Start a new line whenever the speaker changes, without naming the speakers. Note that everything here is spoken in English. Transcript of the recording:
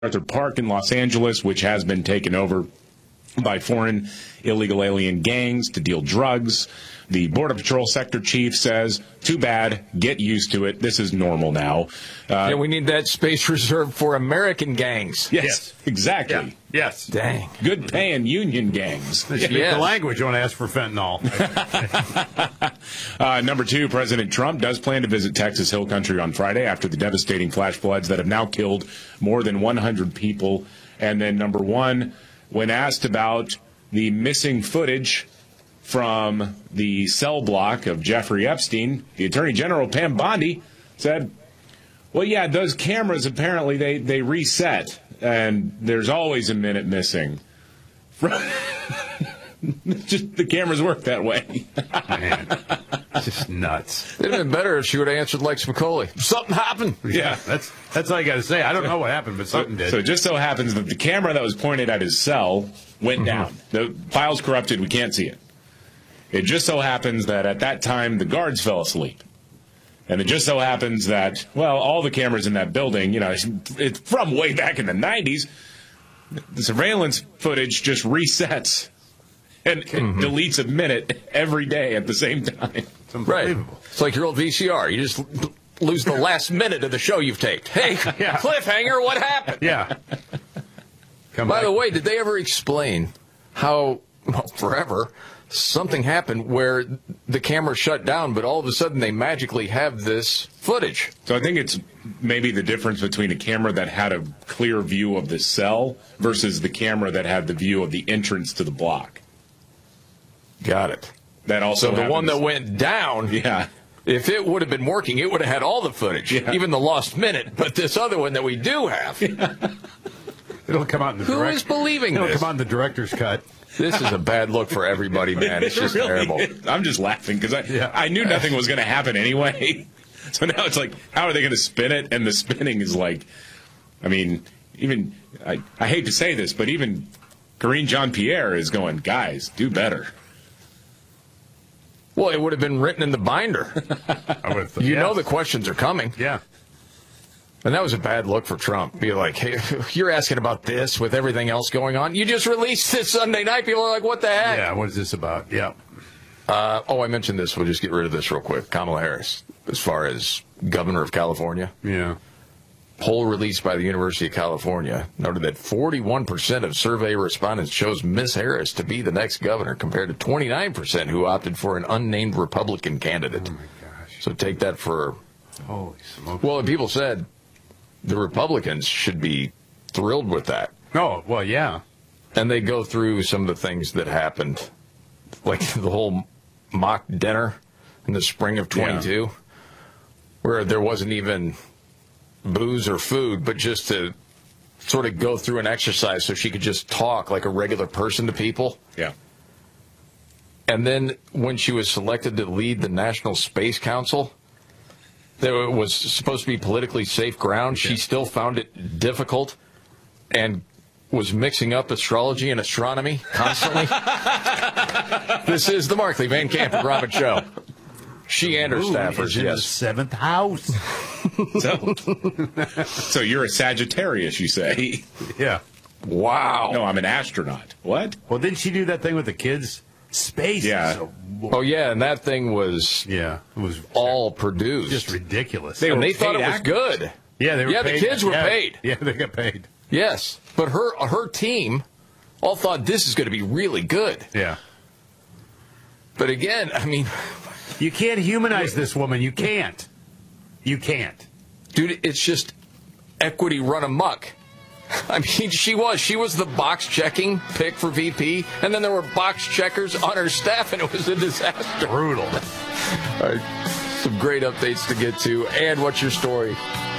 MacArthur Park in Los Angeles, which has been taken over by foreign illegal alien gangs to deal drugs. The Border Patrol sector chief says, too bad, get used to it. This is normal now.
Yeah, we need that space reserved for American gangs.
Yes, exactly.
Yeah. Yes.
Dang.
Good paying union gangs.
They speak the language when I ask for fentanyl.
Number 2, President Trump does plan to visit Texas Hill Country on Friday after the devastating flash floods that have now killed more than 100 people. And then number 1, when asked about the missing footage from the cell block of Jeffrey Epstein, the Attorney General, Pam Bondi, said, well, yeah, those cameras, apparently, they reset, and there's always a minute missing. Just the cameras work that way.
Man, just nuts.
It'd have been better if she would have answered like Spicoli. Something happened.
Yeah, that's all you got to say. I don't know what happened, but something did.
So it just so happens that the camera that was pointed at his cell went down. The file's corrupted. We can't see it. It just so happens that at that time, the guards fell asleep. And it just so happens that, well, all the cameras in that building, it's from way back in the 90s. The surveillance footage just resets and deletes a minute every day at the same time.
It's unbelievable.
Right. It's like your old VCR. You just lose the last minute of the show you've taped. Hey, cliffhanger, what happened?
Yeah.
By the way, did they ever explain how, forever, something happened where the camera shut down, but all of a sudden they magically have this footage?
So I think it's maybe the difference between a camera that had a clear view of the cell versus the camera that had the view of the entrance to the block.
Got it.
That also
So the one that went down,
yeah.
If it would have been working, it would have had all the footage, even the lost minute. But this other one that we do have,
it'll come out in the
who is believing
It'll
this?
come out in the director's cut.
This is a bad look for everybody, man. It's just
really
terrible.
is. I'm just laughing because I knew nothing was going to happen anyway. So now it's like, how are they going to spin it? And the spinning is like, I mean, even, I hate to say this, but even Karine Jean-Pierre is going, guys, do better.
Well, it would have been written in the binder. You know the questions are coming.
Yeah.
And that was a bad look for Trump. Be like, hey, you're asking about this with everything else going on. You just released it Sunday night. People are like, what the heck?
Yeah, what is this about? Yeah.
I mentioned this. We'll just get rid of this real quick. Kamala Harris, as far as governor of California.
Yeah.
Poll released by the University of California noted that 41% of survey respondents chose Ms. Harris to be the next governor, compared to 29% who opted for an unnamed Republican candidate.
Oh, my gosh.
So take that for...
Holy smoke.
Well, people said the Republicans should be thrilled with that.
Oh, well, yeah.
And they go through some of the things that happened, like the whole mock dinner in the spring of 22, where there wasn't even booze or food, but just to sort of go through an exercise so she could just talk like a regular person to people.
Yeah.
And then when she was selected to lead the National Space Council, there was supposed to be politically safe ground. She still found it difficult and was mixing up astrology and astronomy constantly. This is the Markley, Van Camp, and Robin Show. She and her staffers,
in
yes.
the seventh house.
So you're a Sagittarius, you say?
Yeah.
Wow.
No, I'm an astronaut. What?
Well, didn't she do that thing with the kids? Space.
Yeah.
Oh, yeah, and that thing was
Yeah. It was
all produced.
just ridiculous.
And they thought it was good.
Yeah, they were
Yeah,
paid.
the kids were paid.
Yeah, they got paid.
Yes. But her team all thought this is going to be really good.
Yeah.
But again, I mean...
You can't humanize this woman. You can't. You can't.
Dude, it's just equity run amok. I mean, she was the box checking pick for VP, and then there were box checkers on her staff, and it was a disaster.
Brutal.
All right, some great updates to get to. And what's your story?